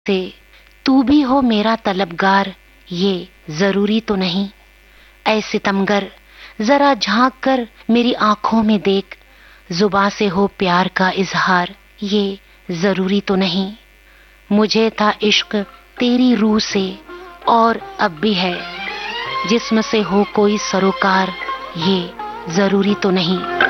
से तू भी हो मेरा तलबगार, ये जरूरी तो नहीं। ऐ सितमगर, जरा झांक कर मेरी आंखों में देख, जुबां से हो प्यार का इजहार, ये जरूरी तो नहीं। मुझे था इश्क तेरी रूह से और अब भी है, जिस्म से हो कोई सरोकार, ये जरूरी तो नहीं।